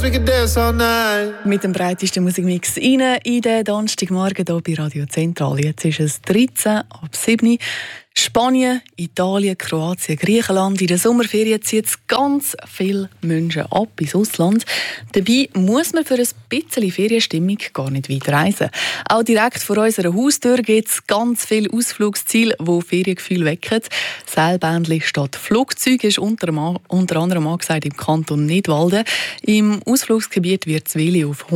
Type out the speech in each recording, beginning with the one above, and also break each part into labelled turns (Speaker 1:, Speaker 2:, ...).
Speaker 1: we could dance all night.
Speaker 2: Mit dem breitesten Musikmix rein in den Donnerstagmorgen hier bei Radio Zentral. Jetzt ist es 13:07. Spanien, Italien, Kroatien, Griechenland. In der Sommerferien ziehen ganz viele Menschen ab ins Ausland. Dabei muss man für ein bisschen Ferienstimmung gar nicht weit reisen. Auch direkt vor unserer Haustür gibt es ganz viele Ausflugsziele, die Feriengefühl wecken. Seilbändli statt Flugzeug ist unter anderem angesagt im Kanton Nidwalden. Im Ausflugsgebiet wird Zwili auf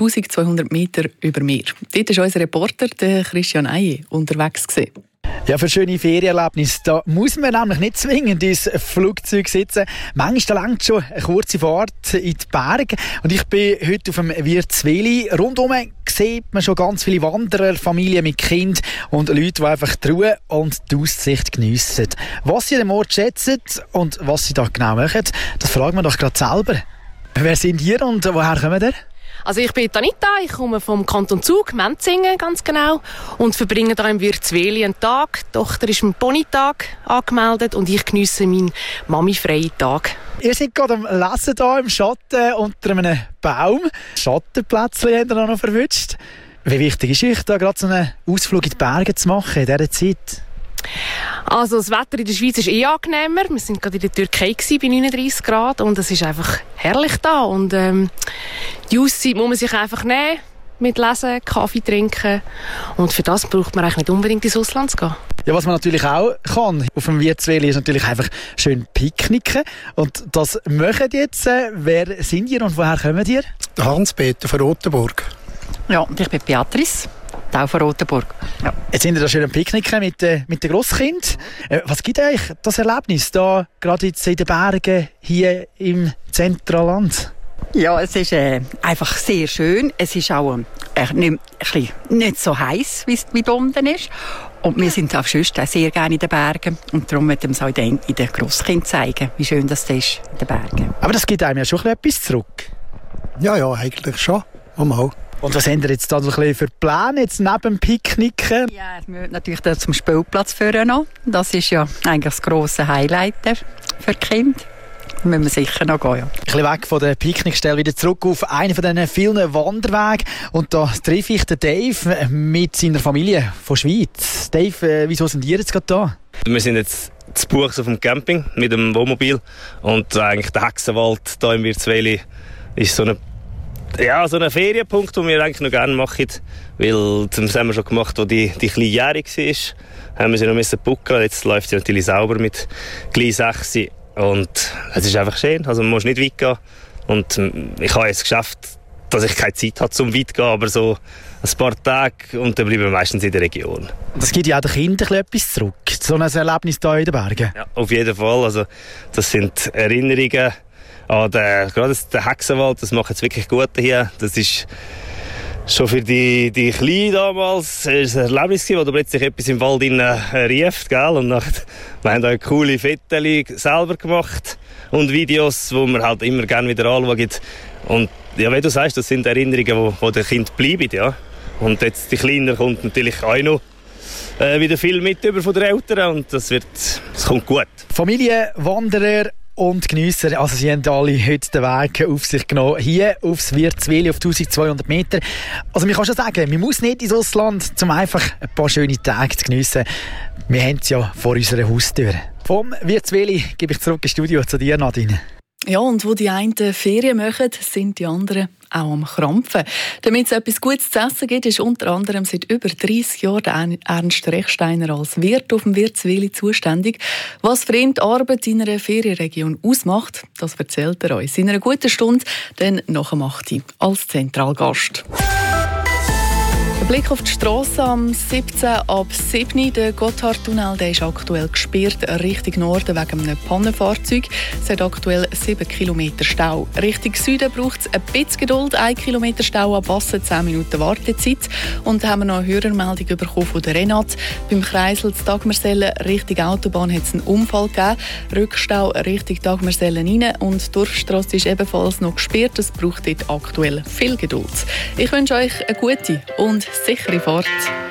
Speaker 2: 1200 Meter über Meer. Dort war unser Reporter Christian Eije unterwegs gewesen.
Speaker 3: Ja, für schöne Ferienerlebnisse, da muss man nämlich nicht zwingend ins Flugzeug sitzen. Manchmal reicht schon eine kurze Fahrt in die Berge. Und ich bin heute auf dem Wirtzwili. Rundum sieht man schon ganz viele Wanderer, Familien mit Kind und Leute, die einfach die Ruhe und die Aussicht geniessen. Was sie an dem Ort schätzen und was sie da genau machen, das fragen wir doch gerade selber. Wer sind ihr und woher kommen ihr?
Speaker 4: Also ich bin Anita, ich komme vom Kanton Zug, Menzingen ganz genau, und verbringe da im Wirtzwili einen Tag. Die Tochter ist am Ponytag angemeldet und ich geniesse meinen Mami-freien Tag.
Speaker 3: Ihr seid gerade am Lesen hier im Schatten unter einem Baum. Schattenplätzchen habt ihr noch verwünscht. Wie wichtig ist euch da gerade so einen Ausflug in die Berge zu machen in dieser Zeit?
Speaker 4: Also das Wetter in der Schweiz ist angenehmer. Wir waren gerade in der Türkei bei 39 Grad und es ist einfach herrlich da. Und die Auszeit muss man sich einfach nehmen, mit Lesen, Kaffee trinken. Und für das braucht man eigentlich nicht unbedingt ins Ausland zu gehen.
Speaker 3: Ja, was man natürlich auch kann auf dem Wirtzwili ist natürlich einfach schön picknicken. Und das machen jetzt. Wer sind ihr und woher kommt ihr?
Speaker 5: Hans-Peter von Rotenburg.
Speaker 6: Ja, und ich bin Beatrice. Auch von Rotenburg. Ja.
Speaker 3: Jetzt sind wir da schön am Picknicken mit den Grosskind. Was gibt euch das Erlebnis da gerade jetzt in den Bergen hier im Zentralland?
Speaker 6: Ja, es ist einfach sehr schön. Es ist auch nicht so heiß, wie es da unten ist. Und wir sind auch sonst sehr gerne in den Bergen. Und darum möchten wir es auch in den Grosskind zeigen, wie schön das ist in den Bergen.
Speaker 3: Aber das gibt einem ja schon etwas zurück.
Speaker 5: Ja, eigentlich schon. Mal.
Speaker 3: Und was habt ihr jetzt da so ein bisschen für Pläne jetzt neben dem Picknicken?
Speaker 6: Ja, wir müssen natürlich da zum Spielplatz führen noch. Das ist ja eigentlich das grosse Highlight für die Kinder. Da müssen wir sicher noch gehen. Ja.
Speaker 3: Ein bisschen weg von der Picknickstelle, wieder zurück auf einen von diesen vielen Wanderwegen. Und da treffe ich den Dave mit seiner Familie von Schweiz. Dave, wieso sind ihr jetzt gerade da?
Speaker 7: Wir sind jetzt zu Buchs auf dem Camping mit dem Wohnmobil. Und eigentlich der Hexenwald hier im Wirtzwili ist so ein Ferienpunkt, den wir eigentlich noch gerne machen. Weil das haben wir schon gemacht, als die Kleinjährige war. Haben wir sie noch buckeln. Jetzt läuft sie natürlich sauber mit gleich 6. Und es ist einfach schön. Also man muss nicht weit gehen. Und ich habe jetzt geschafft, dass ich keine Zeit habe, zum weit zu gehen. Aber so ein paar Tage und dann bleiben wir meistens in der Region.
Speaker 3: Das gibt ja auch den Kindern etwas zurück. So ein Erlebnis hier in den Bergen.
Speaker 7: Ja, auf jeden Fall. Also, das sind Erinnerungen. Gerade der Hexenwald, das macht jetzt wirklich gut hier. Das ist schon für die Kleinen damals ein Erlebnis gewesen, wo du plötzlich etwas im Wald rieft, gell? Und wir haben auch coole Fotos selber gemacht und Videos, die wir halt immer gerne wieder anschauen. Und ja, wie du sagst, das sind Erinnerungen, die den Kindern bleiben, ja. Und jetzt die Kleinen kommt natürlich auch noch wieder viel mit über von den Eltern und das kommt gut.
Speaker 3: Familie, Wanderer und Geniesser, also sie haben alle heute den Weg auf sich genommen, hier aufs Wirtzwili auf 1200 Meter. Also man kann schon sagen, man muss nicht ins Ausland, um einfach ein paar schöne Tage zu geniessen. Wir haben es ja vor unserer Haustür. Vom Wirtzwili gebe ich zurück ins Studio zu dir, Nadine.
Speaker 2: Ja, und wo die einen Ferien machen, sind die anderen auch am Krampfen. Damit es etwas Gutes zu essen gibt, ist unter anderem seit über 30 Jahren Ernst Rechsteiner als Wirt auf dem Wirtzwili zuständig. Was für ihn die Arbeit in einer Ferienregion ausmacht, das erzählt er uns in einer guten Stunde, dann nach dem 8. als Zentralgast. Der Blick auf die Strasse am 17:07. Der Gotthardtunnel, der ist aktuell gesperrt Richtung Norden wegen einem Pannenfahrzeug. Es hat aktuell 7 Kilometer Stau. Richtung Süden braucht es ein bisschen Geduld. 1 Kilometer Stau ab Bassen, 10 Minuten Wartezeit. Und dann haben wir noch eine Hörermeldung bekommen von der Renat. Beim Kreisel zu Dagmersellen Richtung Autobahn hat es einen Unfall gegeben. Rückstau Richtung Dagmersellen rein. Und die Dorfstrasse ist ebenfalls noch gesperrt. Es braucht dort aktuell viel Geduld. Ich wünsche euch eine gute und sichere Fahrt.